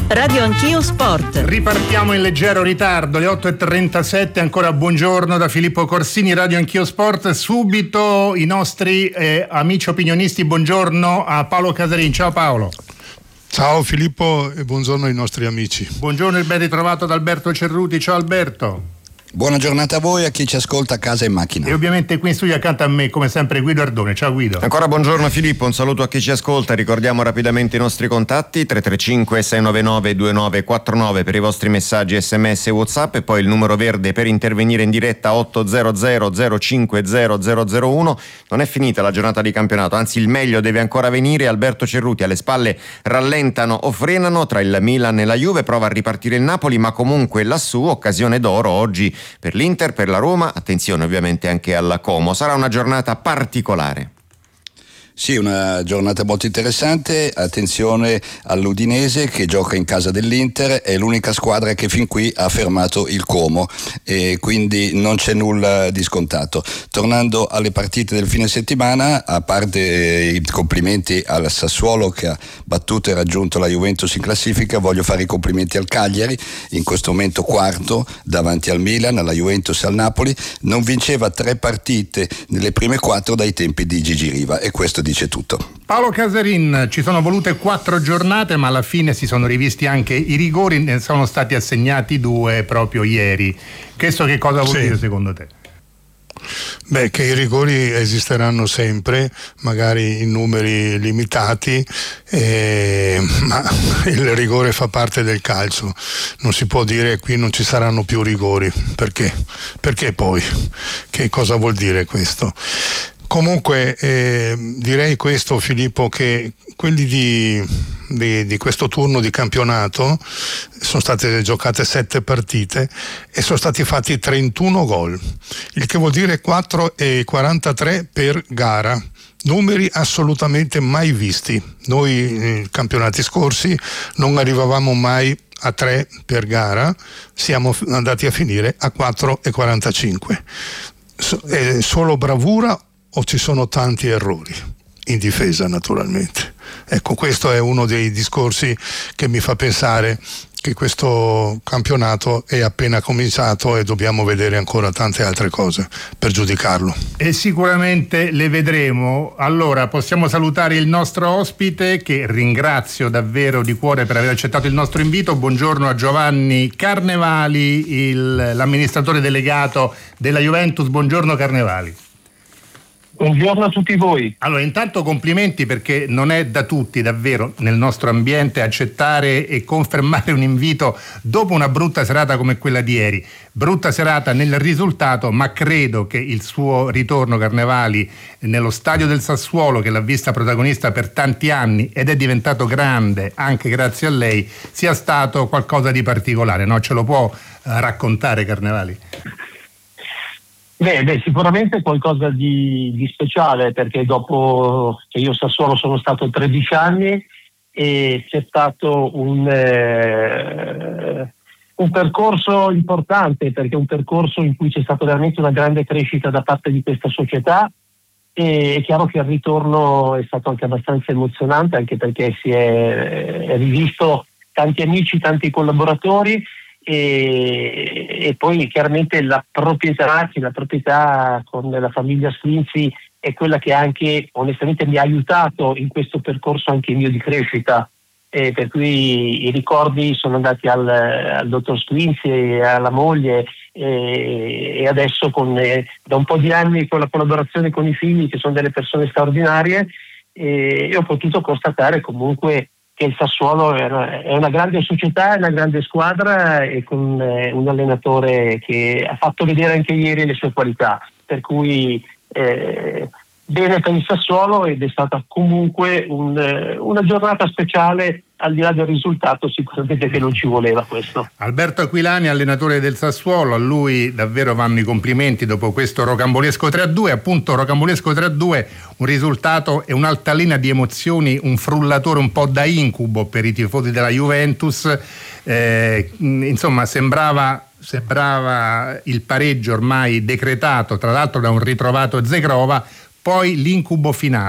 Radio Anch'io Sport. Ripartiamo in leggero ritardo, le 8:37, ancora buongiorno da Filippo Corsini, Radio Anch'io Sport. Subito i nostri amici opinionisti, buongiorno a Paolo Casarin. Ciao Paolo. Ciao Filippo e buongiorno ai nostri amici. Buongiorno e ben ritrovato da Alberto Cerruti. Ciao Alberto. Buona giornata a voi, a chi ci ascolta a casa e in macchina. E ovviamente qui in studio accanto a me, come sempre, Guido Ardone. Ciao Guido. Ancora buongiorno Filippo, un saluto a chi ci ascolta. Ricordiamo rapidamente i nostri contatti: 335 699 2949 per i vostri messaggi SMS e WhatsApp, e poi il numero verde per intervenire in diretta 800 050 001. Non è finita la giornata di campionato, anzi il meglio deve ancora venire. Alberto Cerruti alle spalle rallentano o frenano tra il Milan e la Juve, prova a ripartire il Napoli, ma comunque lassù occasione d'oro oggi per l'Inter, per la Roma, attenzione ovviamente anche alla Como. Sarà una giornata particolare. Sì, una giornata molto interessante. Attenzione all'Udinese che gioca in casa dell'Inter, è l'unica squadra che fin qui ha fermato il Como e quindi non c'è nulla di scontato. Tornando alle partite del fine settimana, a parte i complimenti al Sassuolo che ha battuto e raggiunto la Juventus in classifica, voglio fare i complimenti al Cagliari, in questo momento quarto davanti al Milan, alla Juventus e al Napoli. Non vinceva 3 partite nelle prime 4 dai tempi di Gigi Riva, e questo dice tutto. Paolo Casarin, ci sono volute 4 giornate, ma alla fine si sono rivisti anche i rigori, ne sono stati assegnati 2 proprio ieri. Questo che cosa vuol dire secondo te? Beh, che i rigori esisteranno sempre, magari in numeri limitati, ma il rigore fa parte del calcio. Non si può dire qui non ci saranno più rigori. Perché? Perché poi? Che cosa vuol dire questo? Comunque direi questo, Filippo, che quelli di questo turno di campionato sono state giocate 7 partite e sono stati fatti 31 gol, il che vuol dire 4,43 per gara. Numeri assolutamente mai visti. Noi nei campionati scorsi non arrivavamo mai a 3 per gara, siamo andati a finire a 4,45. È solo bravura o ci sono tanti errori in difesa, naturalmente? Ecco, questo è uno dei discorsi che mi fa pensare che questo campionato è appena cominciato e dobbiamo vedere ancora tante altre cose per giudicarlo. E sicuramente le vedremo. Allora possiamo salutare il nostro ospite, che ringrazio davvero di cuore per aver accettato il nostro invito. Buongiorno a Giovanni Carnevali, l'amministratore delegato della Juventus. Buongiorno Carnevali. Buongiorno a tutti voi. Allora, intanto complimenti, perché non è da tutti davvero nel nostro ambiente accettare e confermare un invito dopo una brutta serata come quella di ieri. Brutta serata nel risultato, ma credo che il suo ritorno, Carnevali, nello stadio del Sassuolo, che l'ha vista protagonista per tanti anni ed è diventato grande anche grazie a lei, sia stato qualcosa di particolare, no? Ce lo può raccontare, Carnevali? Beh, sicuramente qualcosa di speciale, perché dopo che io a Sassuolo sono stato 13 anni e c'è stato un percorso importante, perché è un percorso in cui c'è stata veramente una grande crescita da parte di questa società, e è chiaro che il ritorno è stato anche abbastanza emozionante, anche perché si è rivisto tanti amici, tanti collaboratori. E poi chiaramente la proprietà con la famiglia Squinzi è quella che anche onestamente mi ha aiutato in questo percorso anche mio di crescita, per cui i ricordi sono andati al dottor Squinzi e alla moglie, e adesso da un po' di anni con la collaborazione con i figli, che sono delle persone straordinarie, e ho potuto constatare comunque che il Sassuolo è una grande società, è una grande squadra, e con un allenatore che ha fatto vedere anche ieri le sue qualità, per cui bene per il Sassuolo, ed è stata comunque una giornata speciale, al di là del risultato sicuramente che non ci voleva questo. Alberto Aquilani, allenatore del Sassuolo, a lui davvero vanno i complimenti dopo questo rocambolesco 3-2, appunto rocambolesco 3-2, un risultato e un'altalena di emozioni, un frullatore un po' da incubo per i tifosi della Juventus, insomma sembrava il pareggio ormai decretato, tra l'altro da un ritrovato Zegrova, poi l'incubo finale.